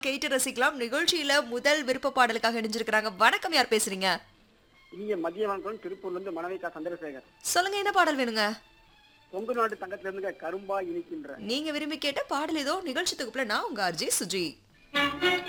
கேட்டு ரசிக்கலாம். நிகழ்ச்சியில முதல் விருப்ப பாடலுக்காக இணைஞ்சிருக்கிறாங்க. வணக்கம், யார் பேசுறீங்க? இனிய மதிய வணக்கம். திருப்பூர்ல இருந்து மனைவிக்கா சந்திரசேகர். சொல்லுங்க, என்ன பாடல் வேணுங்க? கொங்கு நாட்டு தங்கத்துல இருந்து கரும்பா இனிக்கின்ற நீங்க விரும்பி கேட்ட பாடல் ஏதோ நிகழ்ச்சி தொகுப்புல நான் உங்க ஆர்ஜே சுஜி.